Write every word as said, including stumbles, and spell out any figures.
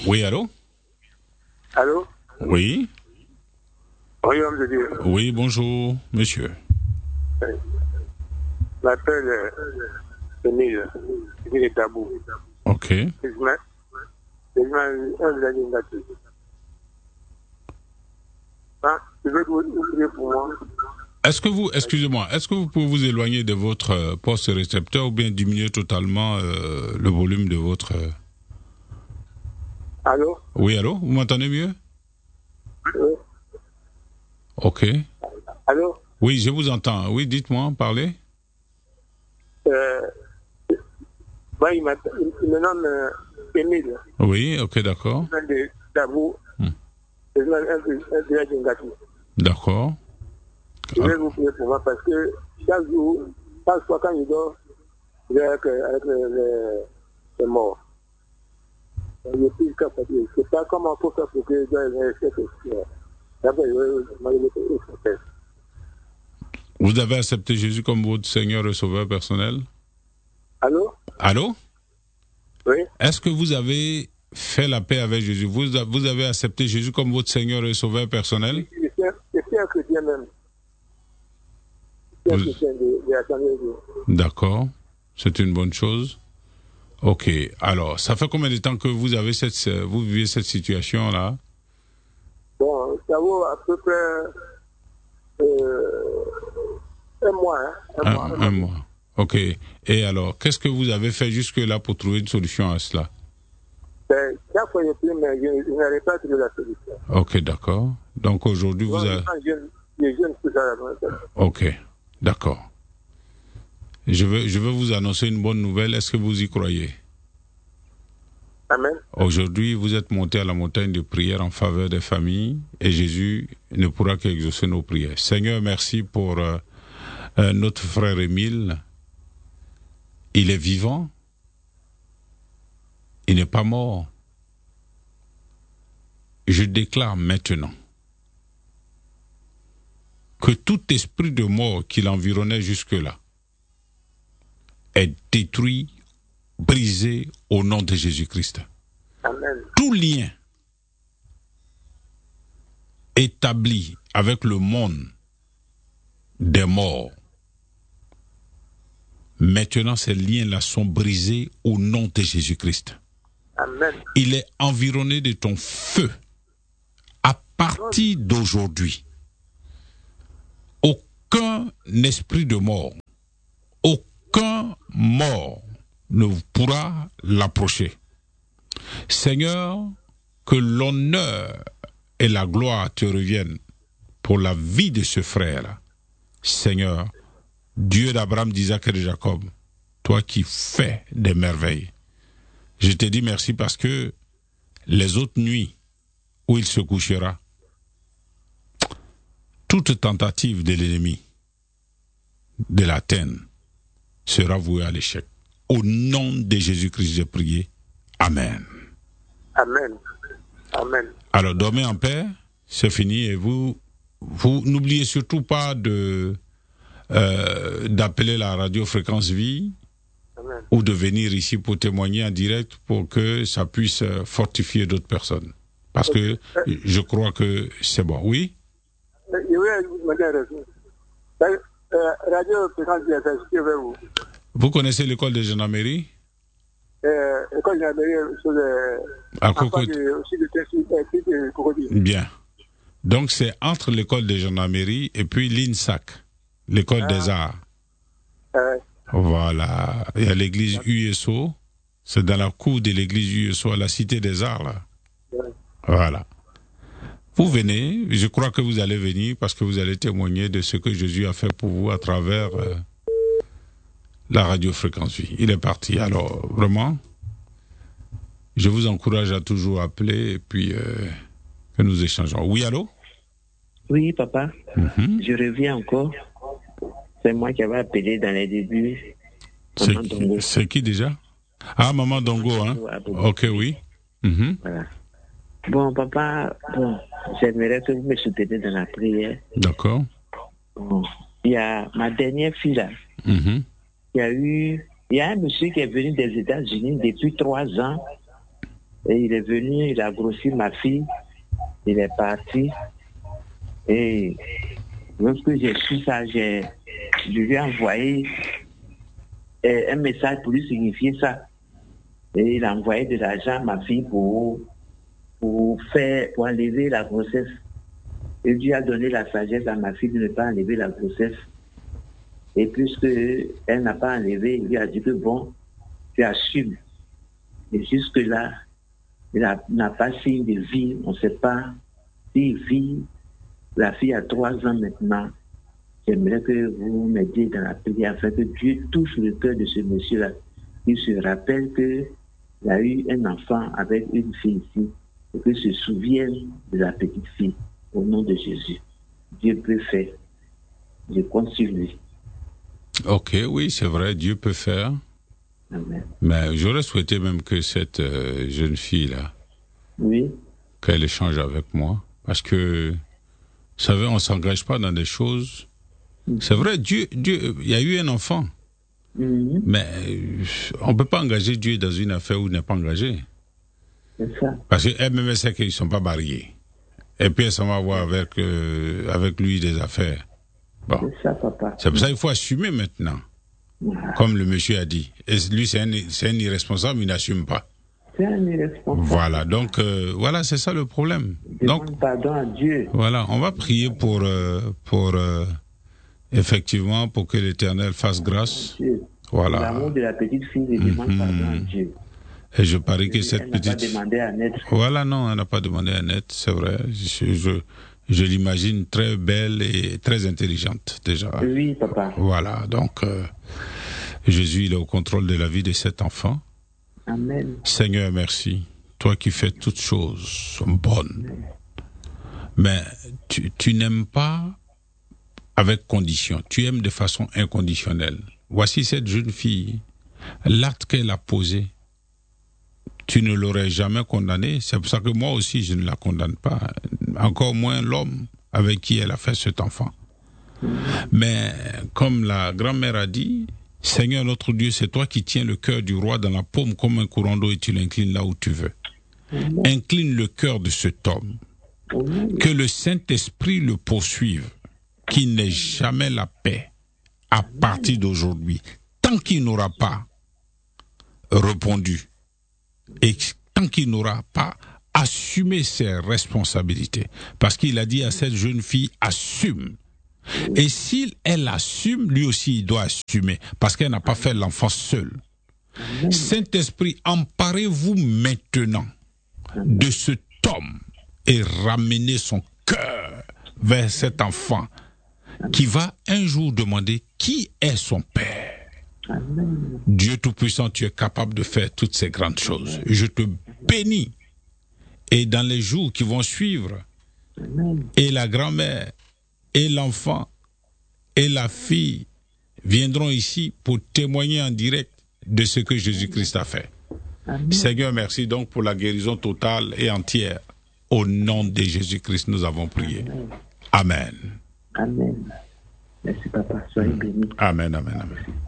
Oui, allô? Allô? Oui. Oui, homme de Dieu. Oui, bonjour, monsieur. Oui. Je m'appelle euh, Émile, Émile est tabou. Ok. Je m'appelle un village négatif. Hein? Je veux que vous vous priez pour moi. Est-ce que vous, excusez-moi, est-ce que vous pouvez vous éloigner de votre euh, poste récepteur ou bien diminuer totalement euh, le volume de votre... euh... Allô? Oui, allô? Vous m'entendez mieux? Oui. Ok. Allô? Oui, je vous entends. Oui, dites-moi, parlez. Euh, moi, il, il, il me nomme euh, Émile. Oui, ok, d'accord. Je viens de Tabou. Hmm. Je viens un village négatif. D'accord. Je vais Alors, vous prier pour moi parce que chaque jour, chaque fois quand je dors, je vais avec, avec les, les, les morts. Je ne sais pas je ne sais pas comment il faut faire pour que je dois cette question. D'abord, je vais demander le fait. vous avez accepté Jésus comme votre Seigneur et Sauveur personnel? Allô? Allô? Oui? Est-ce que vous avez fait la paix avec Jésus? Vous, a- vous avez accepté Jésus comme votre Seigneur et Sauveur personnel? Je suis un, je suis un chrétien même. Je suis un Vous- chrétien de, de la Assemblée de Dieu. D'accord. C'est une bonne chose. Ok. Alors, ça fait combien de temps que vous avez cette, vous vivez cette situation-là? Bon, ça vaut à peu près euh, un mois. Hein? Un, Un, mois, un un mois. mois. Ok. Et alors, qu'est-ce que vous avez fait jusque-là pour trouver une solution à cela? Ben, chaque fois que je prie, mais je, je n'arrive pas à trouver la solution. Ok, d'accord. Donc aujourd'hui, Bon, vous avez... quand je, je jeûne tout ça. Là, Ok, d'accord. Je veux, je veux vous annoncer une bonne nouvelle. Est-ce que vous y croyez? Amen. Aujourd'hui, vous êtes monté à la montagne de prière en faveur des familles et Jésus ne pourra qu'exaucer nos prières. Seigneur, merci pour euh, euh, notre frère Émile. Il est vivant. Il n'est pas mort. Je déclare maintenant que tout esprit de mort qui l'environnait jusque-là est détruit, brisé au nom de Jésus-Christ. Amen. Tout lien établi avec le monde des morts, maintenant ces liens-là sont brisés au nom de Jésus-Christ. Amen. Il est environné de ton feu. À partir d'aujourd'hui, aucun esprit de mort, aucun mort ne pourra l'approcher. Seigneur, que l'honneur et la gloire te reviennent pour la vie de ce frère. Seigneur, Dieu d'Abraham, d'Isaac et de Jacob, toi qui fais des merveilles. Je te dis merci parce que les autres nuits où il se couchera, toute tentative de l'ennemi de l'atteindre sera vouée à l'échec. Au nom de Jésus-Christ, j'ai prié. Amen. Amen. Amen. Alors, dormez en paix, c'est fini, et vous, vous n'oubliez surtout pas de euh, d'appeler la radio Fréquence Vie. Amen. Ou de venir ici pour témoigner en direct pour que ça puisse fortifier d'autres personnes. Parce que je crois que c'est bon. Oui? Je vais vous demander un raison. Radio Fréquence Vie, c'est ce que vous. Vous connaissez l'école de gendarmerie? Euh, l'école de gendarmerie, sur le... À Cocody. Bien. Donc c'est entre l'école de gendarmerie et puis l'I N S A C, l'école ah. des arts. Euh. Voilà. Il y a l'église U S O. C'est dans la cour de l'église U S O à la Cité des Arts, là. Ouais. Voilà. Vous venez, je crois que vous allez venir parce que vous allez témoigner de ce que Jésus a fait pour vous à travers euh, la radio Fréquence Vie. Il est parti. Alors, vraiment, je vous encourage à toujours appeler et puis euh, que nous échangeons. Oui, allô? Oui, papa. Mm-hmm. Je reviens encore. C'est moi qui avais appelé dans les débuts. C'est qui, c'est qui déjà? Ah, Maman Dongo, hein? Ok, oui. Mm-hmm. Voilà. Bon, papa, bon, j'aimerais que vous me souteniez dans la prière. D'accord. Bon, il y a ma dernière fille là. Mm-hmm. Il y a eu, il y a un monsieur qui est venu des États-Unis depuis trois ans. Et il est venu, il a grossi ma fille, il est parti. Et lorsque j'ai su ça, j'ai, je lui ai envoyé un message pour lui signifier ça. Et il a envoyé de l'argent à ma fille pour, pour faire, pour enlever la grossesse. Et Dieu a donné la sagesse à ma fille de ne pas enlever la grossesse. Et puisque elle n'a pas enlevé, il lui a dit que bon, tu assumes. Et jusque-là, il n'a pas signe de vie. On ne sait pas s'il vit. La fille a trois ans maintenant. J'aimerais que vous m'aidiez dans la prière afin que Dieu touche le cœur de ce monsieur-là. Il se rappelle qu'il a eu un enfant avec une fille ici et qu'il se souvienne de la petite fille au nom de Jésus. Dieu peut faire. Je compte sur lui. Ok, oui, c'est vrai, Dieu peut faire. Amen. Mais j'aurais souhaité même que cette euh, jeune fille-là, oui, qu'elle échange avec moi. Parce que, vous savez, on ne s'engage pas dans des choses. Mm-hmm. C'est vrai, Dieu, Dieu, il y a eu un enfant. Mm-hmm. Mais on ne peut pas engager Dieu dans une affaire où il n'est pas engagé. C'est ça. Parce qu'elle-même sait qu'ils ne sont pas mariés. Et puis elle s'en va avoir avec, euh, avec lui des affaires. Bon. C'est ça, papa. C'est pour ça qu'il faut assumer maintenant. Ah. Comme le monsieur a dit. Et lui, c'est un, c'est un irresponsable, il n'assume pas. C'est un irresponsable. Voilà, donc, euh, voilà, c'est ça le problème. Demande donc, pardon à Dieu. Voilà, on va prier pour, euh, pour euh, effectivement, pour que l'Éternel fasse grâce. Dieu. Voilà. L'amour de la petite fille, il demande mm-hmm. pardon à Dieu. Et je parie que cette elle petite... Elle n'a pas demandé à naître. Voilà, non, elle n'a pas demandé à naître, c'est vrai. Je, je, je l'imagine très belle et très intelligente, déjà. Oui, papa. Voilà, donc, euh, Jésus, il est au contrôle de la vie de cet enfant. Amen. Seigneur, merci. Toi qui fais toutes choses bonnes. Amen. Mais tu, tu n'aimes pas avec condition. Tu aimes de façon inconditionnelle. Voici cette jeune fille. L'acte qu'elle a posé, tu ne l'aurais jamais condamné. C'est pour ça que moi aussi, je ne la condamne pas. Encore moins l'homme avec qui elle a fait cet enfant. Mmh. Mais comme la grand-mère a dit, Seigneur notre Dieu, c'est toi qui tiens le cœur du roi dans la paume comme un courant d'eau et tu l'inclines là où tu veux. Mmh. Incline le cœur de cet homme. Mmh. Que le Saint-Esprit le poursuive, qu'il n'ait jamais la paix à partir d'aujourd'hui, tant qu'il n'aura pas répondu. Et tant qu'il n'aura pas assumé ses responsabilités. Parce qu'il a dit à cette jeune fille, assume. Et s'il elle assume, lui aussi il doit assumer. Parce qu'elle n'a pas fait l'enfant seule. Saint-Esprit, emparez-vous maintenant de cet homme et ramenez son cœur vers cet enfant qui va un jour demander qui est son père. Amen. Dieu Tout-Puissant, tu es capable de faire toutes ces grandes choses. Je te bénis. Et dans les jours qui vont suivre, Amen. Et la grand-mère, et l'enfant, et la fille viendront ici pour témoigner en direct de ce que Jésus-Christ a fait. Amen. Seigneur, merci donc pour la guérison totale et entière. Au nom de Jésus-Christ, nous avons prié. Amen. Amen. Amen. Merci, papa. Soyez bénis. Amen, amen, amen.